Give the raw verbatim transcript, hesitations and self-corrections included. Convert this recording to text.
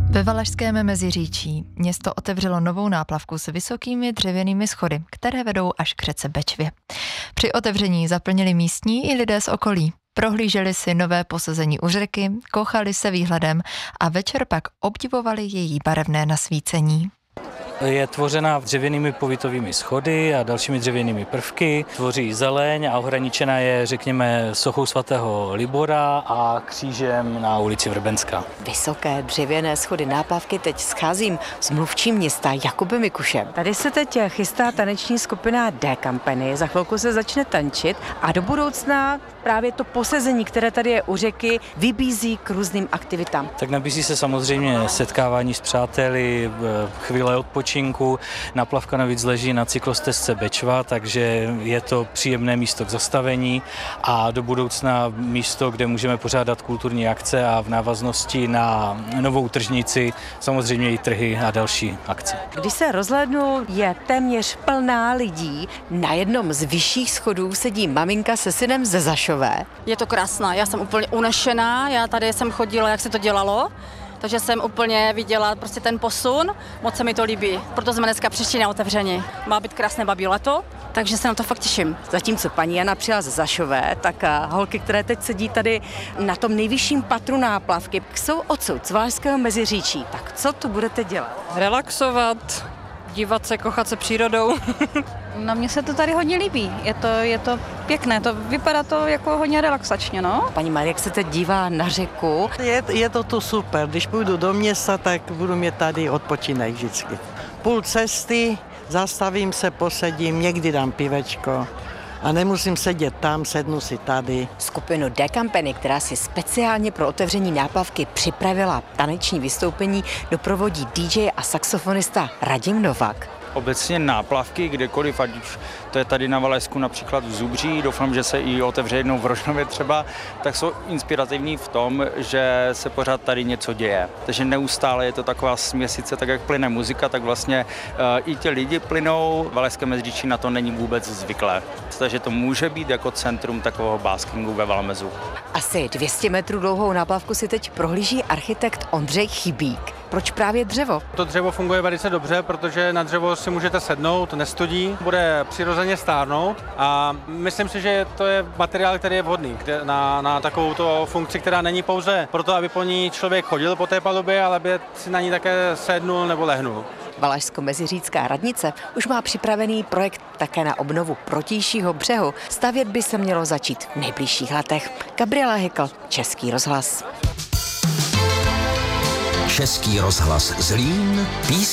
Ve Valašském Meziříčí město otevřelo novou náplavku s vysokými dřevěnými schody, které vedou až k řece Bečvě. Při otevření zaplnili místní i lidé z okolí. Prohlíželi si nové posezení u řeky, kochali se výhledem a večer pak obdivovali její barevné nasvícení. Je tvořena dřevěnými povítovými schody a dalšími dřevěnými prvky. Tvoří zeleň a ohraničena je, řekněme, sochou svatého Libora a křížem na ulici Vrbenská. Vysoké dřevěné schody náplavky teď scházím s mluvčím města Jakubem Mikušem. Tady se teď chystá taneční skupina D Company. Za chvilku se začne tančit a do budoucna právě to posezení, které tady je u řeky, vybízí k různým aktivitám. Tak nabízí se samozřejmě setkávání s přáteli, chvíle odpočinku. Náplavka navíc leží na cyklostezce Bečva, takže je to příjemné místo k zastavení a do budoucna místo, kde můžeme pořádat kulturní akce a v návaznosti na novou tržnici samozřejmě i trhy a další akce. Když se rozhlédnu, je téměř plná lidí. Na jednom z vyšších schodů sedí maminka se synem ze Zašové. Je to krásná, já jsem úplně unešená, já tady jsem chodila, jak se to dělalo. Takže jsem úplně viděla prostě ten posun, moc se mi to líbí, proto jsme dneska přišli na otevření. Má být krásné babí leto, takže se na to fakt těším. Zatímco paní Jana přijela ze Zašové, tak holky, které teď sedí tady na tom nejvyšším patru náplavky, jsou odsud z Valašského Meziříčí. Tak co tu budete dělat? Relaxovat, dívat se, kochat se přírodou. No, mně se to tady hodně líbí, je to, je to pěkné, to vypadá to jako hodně relaxačně, no. Paní Marie, jak se teď dívá na řeku? Je, je to tu super, když půjdu do města, tak budu mít tady odpočinek vždycky. Půl cesty, zastavím se, posedím, někdy dám pivečko a nemusím sedět tam, sednu si tady. Skupinu D Company, která si speciálně pro otevření náplavky připravila taneční vystoupení, doprovodí dý džej a saxofonista Radim Novák. Obecně náplavky, kdekoliv, ať už to je tady na Valašsku například v Zubří, doufám, že se i otevře jednou v Rožnově třeba, tak jsou inspirativní v tom, že se pořád tady něco děje. Takže neustále je to taková směsice, tak jak plyne muzika, tak vlastně uh, i ti lidi plynou. Valašské Meziříčí na to není vůbec zvyklé. Takže to může být jako centrum takového baskingu ve Valmezu. Asi dvě stě metrů dlouhou náplavku si teď prohlíží architekt Ondřej Chybík. Proč právě dřevo? To dřevo funguje velice dobře, protože na dřevo si můžete sednout, nestudí, bude přirozeně stárnout a myslím si, že to je materiál, který je vhodný na, na takovou funkci, která není pouze proto, aby po ní člověk chodil po té palubě, ale aby si na ní také sednul nebo lehnul. Valašsko-Meziříčská radnice už má připravený projekt také na obnovu protějšího břehu. Stavět by se mělo začít v nejbližších letech. Gabriela Hykl, Český rozhlas. Český rozhlas Zlín, písně.